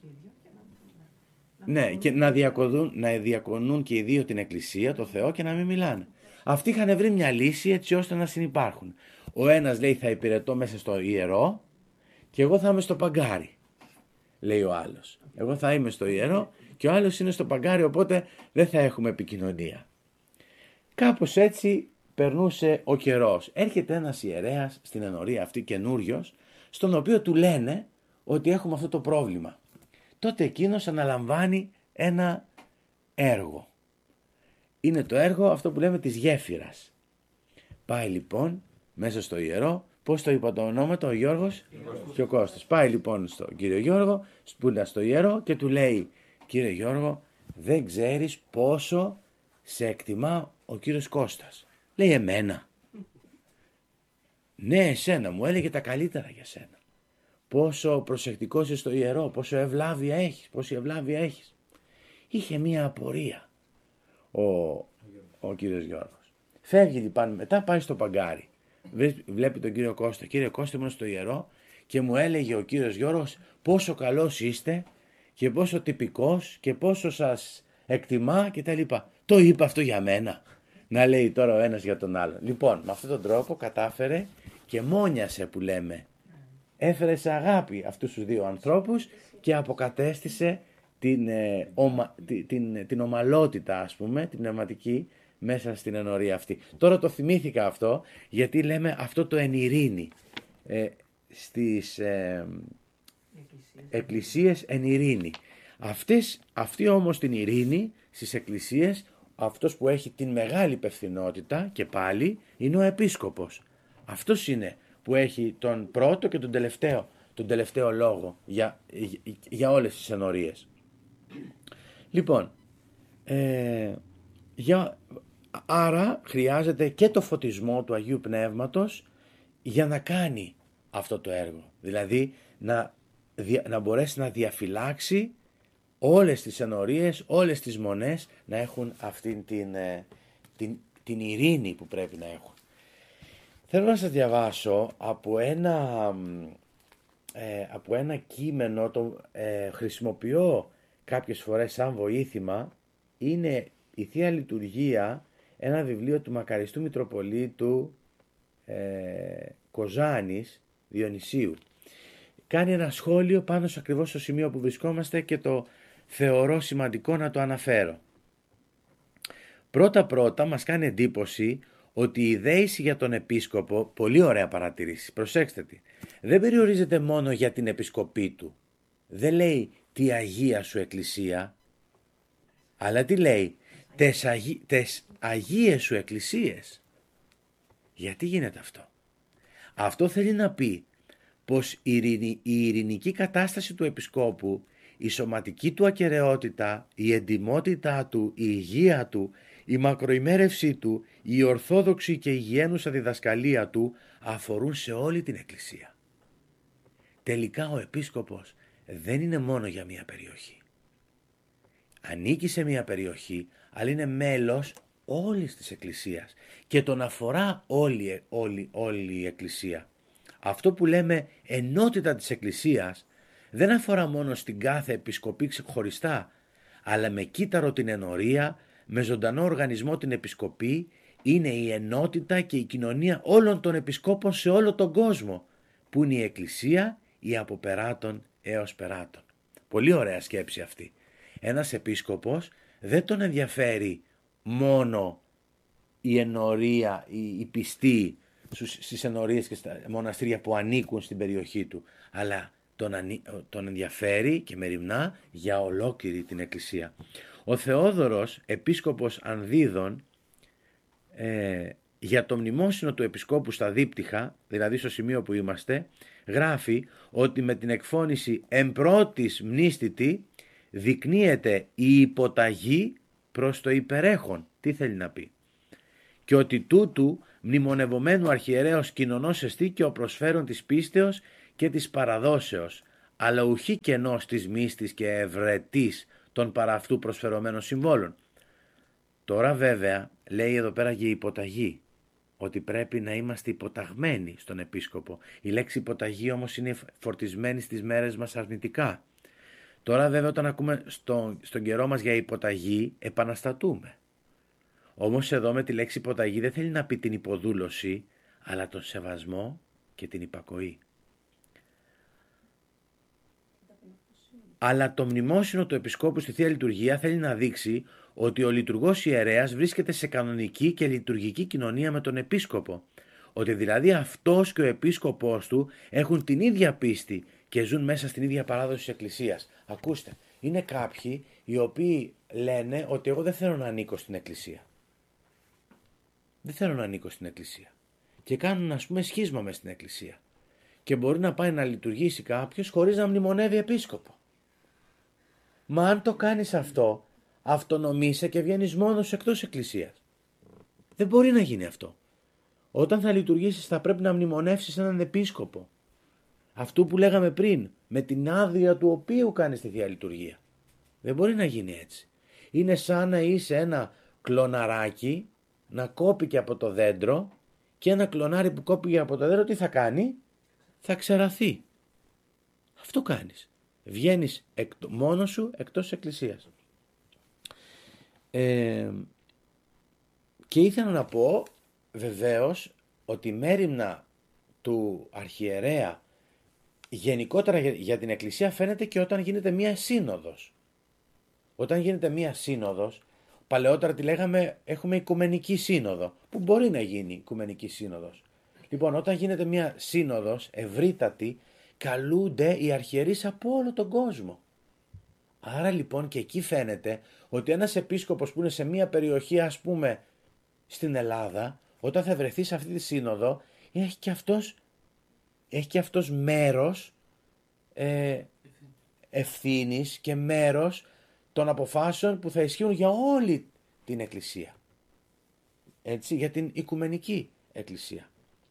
ναι, και να διακονούν, να διακονούν και οι δύο την εκκλησία, το Θεό, και να μην μιλάνε. Αυτοί είχαν βρει μια λύση έτσι ώστε να συνυπάρχουν. Ο ένας λέει θα υπηρετώ μέσα στο ιερό και εγώ θα είμαι στο παγκάρι, λέει ο άλλος. Εγώ θα είμαι στο ιερό και ο άλλος είναι στο παγκάρι, οπότε δεν θα έχουμε επικοινωνία. Κάπως έτσι περνούσε ο καιρός. Έρχεται ένας ιερέας στην ενορία αυτή, καινούριος, στον οποίο του λένε ότι έχουμε αυτό το πρόβλημα. Τότε εκείνος αναλαμβάνει ένα έργο. Είναι το έργο αυτό που λέμε της γέφυρας. Πάει λοιπόν μέσα στο ιερό, πώς το είπα το ονόματα, ο Γιώργος και ο Κώστας. Πάει λοιπόν στον κύριο Γιώργο, που είναι στο ιερό, και του λέει, κύριε Γιώργο, δεν ξέρεις πόσο σε εκτιμά ο κύριος Κώστας. Λέει, εμένα? Ναι, εσένα, μου έλεγε τα καλύτερα για σένα. Πόσο προσεκτικός είσαι στο ιερό, πόσο ευλάβεια έχεις, πόση ευλάβεια έχεις. Είχε μία απορία ο, ο κύριος Γιώργος. Φεύγει λοιπόν μετά, πάει στο παγκάρι. Βλέπει τον κύριο Κώστα. Κύριε Κώστα, ήμουν στο ιερό και μου έλεγε ο κύριος Γιώργος πόσο καλός είστε και πόσο τυπικός και πόσο σας εκτιμά κτλ. Το είπε αυτό για μένα? Να λέει τώρα ο ένας για τον άλλον. Λοιπόν, με αυτόν τον τρόπο κατάφερε και μόνιασε, που λέμε. Έφερε σε αγάπη αυτούς τους δύο ανθρώπους και αποκατέστησε την, ε, ομα, την, την, την ομαλότητα, ας πούμε, την πνευματική, μέσα στην ενορία αυτή. Τώρα το θυμήθηκα αυτό, γιατί λέμε αυτό το εν ειρήνη. Ε, στις ε, εκκλησίες εν ειρήνη. Αυτές, αυτή όμως την ειρήνη στις εκκλησίες, αυτός που έχει την μεγάλη υπευθυνότητα και πάλι είναι ο επίσκοπος. Αυτός είναι που έχει τον πρώτο και τον τελευταίο, τον τελευταίο λόγο για, για, για όλες τις ενορίες. Λοιπόν, ε, για, άρα χρειάζεται και το φωτισμό του Αγίου Πνεύματος για να κάνει αυτό το έργο. Δηλαδή να, να μπορέσει να διαφυλάξει όλες τις ενορίες, όλες τις μονές να έχουν αυτήν την, την, την ειρήνη που πρέπει να έχουν. Θέλω να σας διαβάσω από ένα, ε, από ένα κείμενο, το ε, χρησιμοποιώ κάποιες φορές σαν βοήθημα. Είναι η Θεία Λειτουργία, ένα βιβλίο του μακαριστού Μητροπολίτου ε, Κοζάνης Διονυσίου. Κάνει ένα σχόλιο πάνω σε ακριβώς στο σημείο που βρισκόμαστε και το θεωρώ σημαντικό να το αναφέρω. Πρώτα πρώτα μας κάνει εντύπωση ότι η δέηση για τον επίσκοπο, πολύ ωραία παρατηρήση, προσέξτε τι, δεν περιορίζεται μόνο για την επισκοπή του. Δεν λέει τη Αγία σου Εκκλησία, αλλά τι λέει, τες, αγί, τες Αγίες σου Εκκλησίες. Γιατί γίνεται αυτό? Αυτό θέλει να πει πως η, ειρηνη, η ειρηνική κατάσταση του επισκόπου, η σωματική του ακεραιότητα, η εντιμότητά του, η υγεία του, η μακροημέρευσή του, η ορθόδοξη και υγιένουσα διδασκαλία του αφορούν σε όλη την Εκκλησία. Τελικά ο επίσκοπος δεν είναι μόνο για μία περιοχή. Ανήκει σε μία περιοχή, αλλά είναι μέλος όλης της Εκκλησίας και τον αφορά όλη, όλη, όλη η Εκκλησία. Αυτό που λέμε ενότητα της Εκκλησίας δεν αφορά μόνο στην κάθε επισκοπή ξεχωριστά, αλλά με κύτταρο την ενορία, με ζωντανό οργανισμό την επισκοπή, είναι η ενότητα και η κοινωνία όλων των επισκόπων σε όλο τον κόσμο, που είναι η Εκκλησία, η από περάτων έως περάτων. Πολύ ωραία σκέψη αυτή. Ένας επίσκοπος δεν τον ενδιαφέρει μόνο η ενορία, η, η πιστή στις ενορίες και στα μοναστήρια που ανήκουν στην περιοχή του, αλλά τον, ανή, τον ενδιαφέρει και μεριμνά για ολόκληρη την Εκκλησία. Ο Θεόδωρος, επίσκοπος Ανδίδων, ε, για το μνημόσυνο του επισκόπου στα δίπτυχα, δηλαδή στο σημείο που είμαστε, γράφει ότι με την εκφώνηση «εμπρότης μνήστητη» δεικνύεται η υποταγή προς το υπερέχον. Τι θέλει να πει? Και ότι τούτου μνημονευομένου αρχιερέως κοινωνός εστί και ο προσφέρον της πίστεως και της παραδόσεως, αλλά ουχή κενός της μίστης και ευρετής των παρά αυτού προσφερωμένων συμβόλων. Τώρα βέβαια λέει εδώ πέρα για υποταγή, ότι πρέπει να είμαστε υποταγμένοι στον επίσκοπο. Η λέξη υποταγή όμως είναι φορτισμένη στις μέρες μας αρνητικά. Τώρα βέβαια όταν ακούμε στο, στον καιρό μας για υποταγή επαναστατούμε. Όμως εδώ με τη λέξη υποταγή δεν θέλει να πει την υποδούλωση, αλλά τον σεβασμό και την υπακοή. Αλλά το μνημόσυνο του επισκόπου στη Θεία Λειτουργία θέλει να δείξει ότι ο λειτουργός ιερέας βρίσκεται σε κανονική και λειτουργική κοινωνία με τον επίσκοπο. Ότι δηλαδή αυτός και ο επίσκοπός του έχουν την ίδια πίστη και ζουν μέσα στην ίδια παράδοση της Εκκλησίας. Ακούστε, είναι κάποιοι οι οποίοι λένε ότι εγώ δεν θέλω να ανήκω στην Εκκλησία. Δεν θέλω να ανήκω στην Εκκλησία. Και κάνουν ας πούμε σχίσμα μες στην Εκκλησία. Και μπορεί να πάει να λειτουργήσει κάποιος χωρίς να μνημονεύει επίσκοπο. Μα αν το κάνεις αυτό, αυτονομείσαι και βγαίνεις μόνος εκτός Εκκλησίας. Δεν μπορεί να γίνει αυτό. Όταν θα λειτουργήσεις θα πρέπει να μνημονεύσεις έναν επίσκοπο. Αυτού που λέγαμε πριν, με την άδεια του οποίου κάνεις τη Θεία Λειτουργία. Δεν μπορεί να γίνει έτσι. Είναι σαν να είσαι ένα κλωναράκι να κόπηκε από το δέντρο και ένα κλωνάρι που κόπηκε από το δέντρο τι θα κάνει? Θα ξεραθεί. Αυτό κάνεις. Βγαίνεις εκ, μόνος σου εκτός της Εκκλησίας. Ε, και ήθελα να πω βεβαίως ότι η μέριμνα του αρχιερέα γενικότερα για, για την Εκκλησία φαίνεται και όταν γίνεται μία σύνοδος. Όταν γίνεται μία σύνοδος, παλαιότερα τη λέγαμε έχουμε οικουμενική σύνοδο, που μπορεί να γίνει οικουμενική σύνοδος. Λοιπόν, όταν γίνεται μία σύνοδος ευρύτατη, καλούνται οι αρχιερείς από όλο τον κόσμο. Άρα λοιπόν και εκεί φαίνεται ότι ένας επίσκοπος που είναι σε μία περιοχή, ας πούμε στην Ελλάδα, όταν θα βρεθεί σε αυτή τη σύνοδο, έχει και αυτός, έχει και αυτός μέρος ε, ευθύνης και μέρος των αποφάσεων που θα ισχύουν για όλη την Εκκλησία. Έτσι, για την οικουμενική Εκκλησία.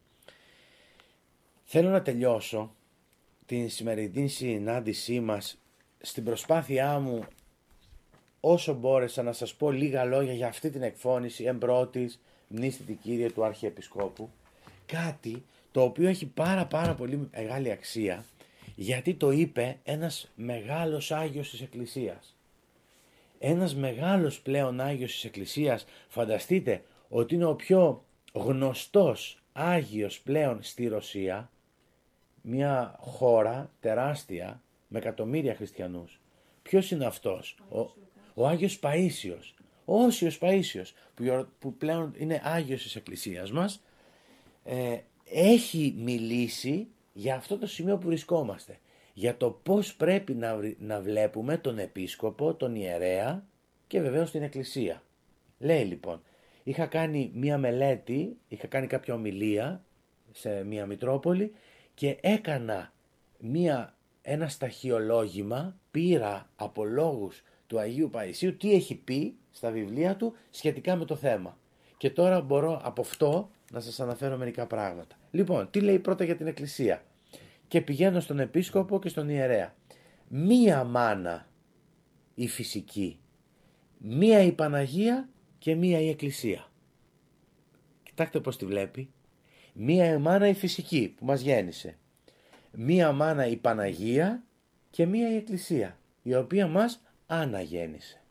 Θέλω να τελειώσω την σημερινή συνάντησή μας στην προσπάθειά μου όσο μπόρεσα να σας πω λίγα λόγια για αυτή την εκφώνηση εμπρότης μνήστητη Κύριε του Αρχιεπισκόπου, κάτι το οποίο έχει πάρα πάρα πολύ μεγάλη αξία γιατί το είπε ένας μεγάλος Άγιος της Εκκλησίας. Ένας μεγάλος πλέον Άγιος της Εκκλησίας, φανταστείτε ότι είναι ο πιο γνωστός Άγιος πλέον στη Ρωσία, μια χώρα τεράστια με εκατομμύρια χριστιανούς. Ποιος είναι αυτός? Ο, ο Άγιος Παΐσιος, ο Όσιος Παΐσιος, που, που πλέον είναι Άγιος της Εκκλησίας μας, ε, έχει μιλήσει για αυτό το σημείο που βρισκόμαστε. Για το πώς πρέπει να, να βλέπουμε τον επίσκοπο, τον ιερέα και βεβαίως την Εκκλησία. Λέει λοιπόν, είχα κάνει μία μελέτη, είχα κάνει κάποια ομιλία σε μια Μητρόπολη και έκανα μια, ένα σταχυολόγημα, πήρα από λόγους του Αγίου Παϊσίου τι έχει πει στα βιβλία του σχετικά με το θέμα. Και τώρα μπορώ από αυτό να σας αναφέρω μερικά πράγματα. Λοιπόν, τι λέει πρώτα για την Εκκλησία. Και πηγαίνω στον Επίσκοπο και στον Ιερέα. Μία μάνα η φυσική, μία η Παναγία και μία η Εκκλησία. Κοιτάξτε πώς τη βλέπει. Μία η μάνα η φυσική που μας γέννησε. Μία μάνα η Παναγία και μία η Εκκλησία, η οποία μας αναγέννησε.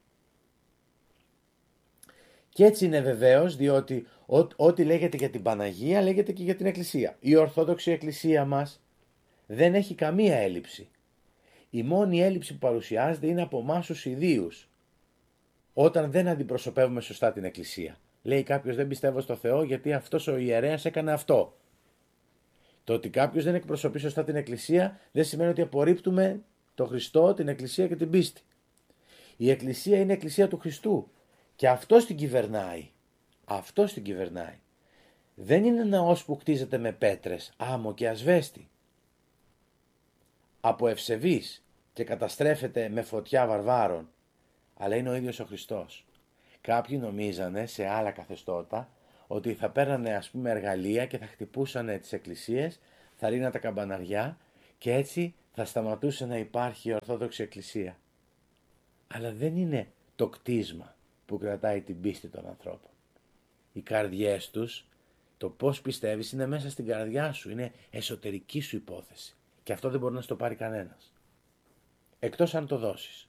Και έτσι είναι βεβαίως, διότι ό, ό,τι λέγεται για την Παναγία λέγεται και για την Εκκλησία. Η Ορθόδοξη Εκκλησία μας δεν έχει καμία έλλειψη. Η μόνη έλλειψη που παρουσιάζεται είναι από εμάς τους ιδίους, όταν δεν αντιπροσωπεύουμε σωστά την Εκκλησία. Λέει κάποιος δεν πιστεύω στο Θεό γιατί αυτός ο ιερέας έκανε αυτό. Το ότι κάποιος δεν εκπροσωπεί σωστά την Εκκλησία δεν σημαίνει ότι απορρίπτουμε τον Χριστό, την Εκκλησία και την πίστη. Η Εκκλησία είναι η Εκκλησία του Χριστού και αυτός την κυβερνάει. Αυτός την κυβερνάει. Δεν είναι ναός που κτίζεται με πέτρες, άμμο και ασβέστη. Από ευσεβείς και καταστρέφεται με φωτιά βαρβάρων, αλλά είναι ο ίδιος ο Χριστός. Κάποιοι νομίζανε σε άλλα καθεστώτα ότι θα παίρνανε ας πούμε εργαλεία και θα χτυπούσανε τις εκκλησίες, θα ρίνανε τα καμπαναριά και έτσι θα σταματούσε να υπάρχει η Ορθόδοξη Εκκλησία. Αλλά δεν είναι το κτίσμα που κρατάει την πίστη των ανθρώπων. Οι καρδιές τους, το πώς πιστεύεις είναι μέσα στην καρδιά σου, είναι εσωτερική σου υπόθεση. Και αυτό δεν μπορεί να στο πάρει κανένας. Εκτός αν το δώσεις.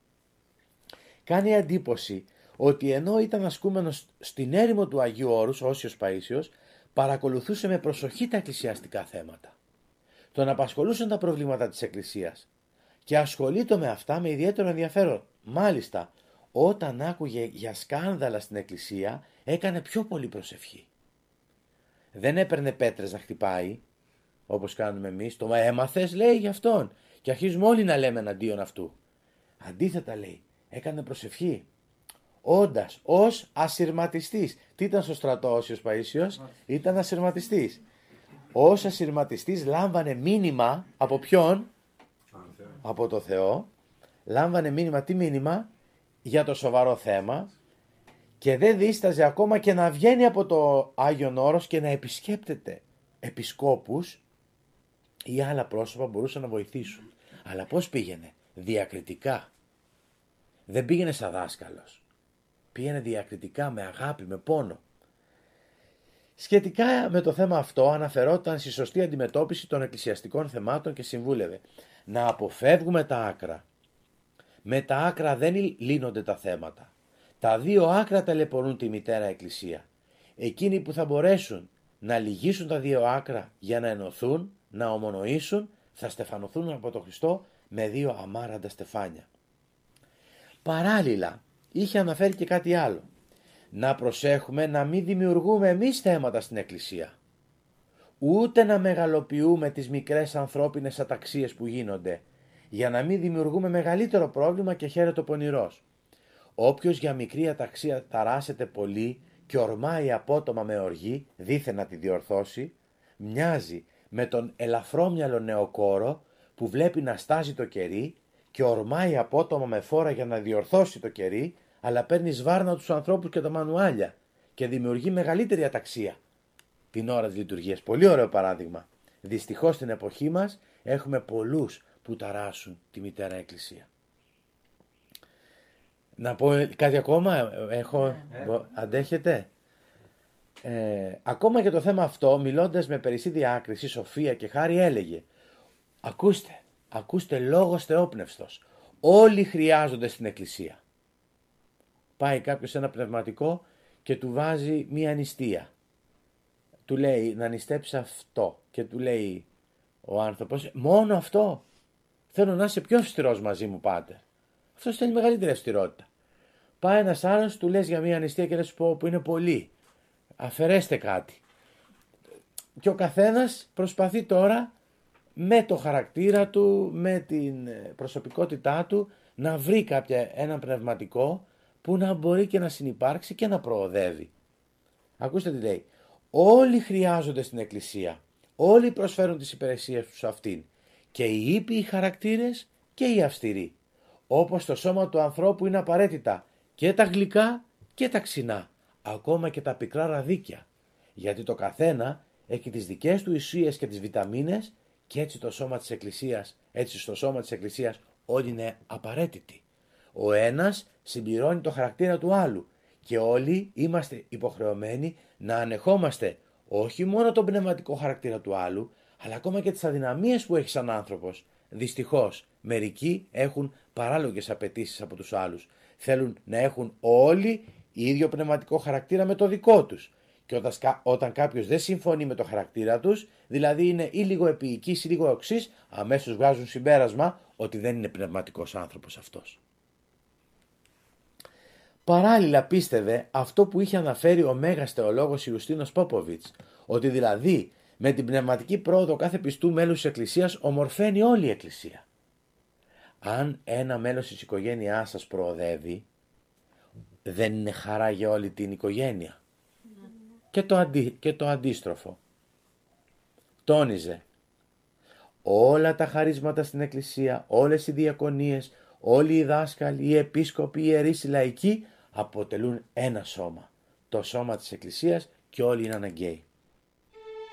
Κάνει εντύπωση ότι ενώ ήταν ασκούμενος στην έρημο του Αγίου Όρους, ο Όσιος Παΐσιος, παρακολουθούσε με προσοχή τα εκκλησιαστικά θέματα. Τον απασχολούσαν τα προβλήματα της Εκκλησίας και ασχολείται με αυτά με ιδιαίτερο ενδιαφέρον. Μάλιστα, όταν άκουγε για σκάνδαλα στην Εκκλησία, έκανε πιο πολύ προσευχή. Δεν έπαιρνε πέτρες να χτυπάει, όπως κάνουμε εμείς, το έμαθες λέει για αυτόν και αρχίζουμε όλοι να λέμε εναντίον αυτού. Αντίθετα λέει, έκανε προσευχή. Όντας ως ασυρματιστής. Τι ήταν στο στρατό ο Όσιος Παΐσιος? Ήταν ασυρματιστής. Ως ασυρματιστής λάμβανε μήνυμα από ποιον? Από το Θεό. Λάμβανε μήνυμα, τι μήνυμα? Για το σοβαρό θέμα και δεν δίσταζε ακόμα και να βγαίνει από το Άγιον Όρος και να επισκέπτεται επισκόπους ή άλλα πρόσωπα μπορούσαν να βοηθήσουν. Αλλά πώς πήγαινε? Διακριτικά. Δεν πήγαινε σαν δάσκαλος. Πήγαινε διακριτικά, με αγάπη, με πόνο. Σχετικά με το θέμα αυτό αναφερόταν στη σωστή αντιμετώπιση των εκκλησιαστικών θεμάτων και συμβούλευε να αποφεύγουμε τα άκρα. Με τα άκρα δεν λύνονται τα θέματα. Τα δύο άκρα ταλαιπωρούν τη μητέρα Εκκλησία. Εκείνοι που θα μπορέσουν να λυγίσουν τα δύο άκρα για να ενωθούν, να ομονοήσουν, θα στεφανωθούν από τον Χριστό με δύο αμάραντα στεφάνια. Παράλληλα, είχε αναφέρει και κάτι άλλο. Να προσέχουμε να μην δημιουργούμε εμείς θέματα στην Εκκλησία. Ούτε να μεγαλοποιούμε τις μικρές ανθρώπινες αταξίες που γίνονται, για να μην δημιουργούμε μεγαλύτερο πρόβλημα και χαίρεται ο πονηρός. Όποιος για μικρή αταξία ταράσσεται πολύ και ορμάει απότομα με οργή, δήθεν να τη διορθώσει, μοιάζει με τον ελαφρόμυαλο νεοκόρο που βλέπει να στάζει το κερί και ορμάει απότομα με φόρα για να διορθώσει το κερί, αλλά παίρνει σβάρνα τους ανθρώπους και τα μανουάλια και δημιουργεί μεγαλύτερη αταξία την ώρα της λειτουργίας. Πολύ ωραίο παράδειγμα. Δυστυχώς στην εποχή μας έχουμε πολλούς που ταράσσουν τη μητέρα Εκκλησία. Να πω κάτι ακόμα, έχω, ε. αντέχετε. Ε, ακόμα για το θέμα αυτό, μιλώντας με περισσή διάκριση, σοφία και χάρη έλεγε, ακούστε, ακούστε λόγος θεόπνευστος, όλοι χρειάζονται στην Εκκλησία. Πάει κάποιος σε ένα πνευματικό και του βάζει μία νηστεία. Του λέει να νηστέψει αυτό και του λέει ο άνθρωπος, μόνο αυτό? Θέλω να είσαι πιο αυστηρός μαζί μου, πάτερ. Αυτό θέλει μεγαλύτερη αυστηρότητα. Πάει ένας άλλος, του λες για μία νηστεία και λες πω που είναι πολύ. Αφαιρέστε κάτι. Και ο καθένας προσπαθεί τώρα με το χαρακτήρα του, με την προσωπικότητά του να βρει κάποια, ένα πνευματικό που να μπορεί και να συνυπάρξει και να προοδεύει. Ακούστε τι λέει. Όλοι χρειάζονται στην Εκκλησία. Όλοι προσφέρουν τις υπηρεσίες τους σε αυτήν. Και οι ήπιοι χαρακτήρες και οι αυστηροί. Όπως το σώμα του ανθρώπου είναι απαραίτητα και τα γλυκά και τα ξινά. Ακόμα και τα πικρά ραδίκια. Γιατί το καθένα έχει τις δικές του ουσίες και τις βιταμίνες και έτσι το σώμα της Εκκλησίας, έτσι στο σώμα της Εκκλησίας όλοι είναι απαραίτητοι. Ο ένας συμπληρώνει το χαρακτήρα του άλλου και όλοι είμαστε υποχρεωμένοι να ανεχόμαστε όχι μόνο τον πνευματικό χαρακτήρα του άλλου, αλλά ακόμα και τις αδυναμίες που έχει σαν άνθρωπος. Δυστυχώς, μερικοί έχουν παράλογες απαιτήσεις από τους άλλους. Θέλουν να έχουν όλοι ίδιο πνευματικό χαρακτήρα με το δικό τους. Και όταν, όταν κάποιος δεν συμφωνεί με το χαρακτήρα τους, δηλαδή είναι ή λίγο επίοικης ή λίγο οξύς, αμέσως βγάζουν συμπέρασμα ότι δεν είναι πνευματικός άνθρωπος αυτός. Παράλληλα πίστευε αυτό που είχε αναφέρει ο Μέγας Θεολόγος Ιουστίνος Πόποβιτς, ότι δηλαδή με την πνευματική πρόοδο κάθε πιστού μέλους της Εκκλησίας ομορφαίνει όλη η Εκκλησία. Αν ένα μέλος της οικογένειάς σας προοδεύει, δεν είναι χαρά για όλη την οικογένεια. Και το, αντί, και το αντίστροφο. Τόνιζε, όλα τα χαρίσματα στην Εκκλησία, όλες οι διακονίες, όλοι οι δάσκαλοι, οι επίσκοποι, οι ιερείς, οι λαϊκοί αποτελούν ένα σώμα. Το σώμα της Εκκλησίας και όλοι είναι αναγκαίοι.